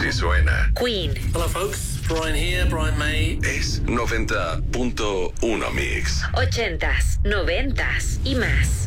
Así suena. Queen. Hello, folks. Brian here, Brian May. Es 90.1 Mix. 80s, 90s y más.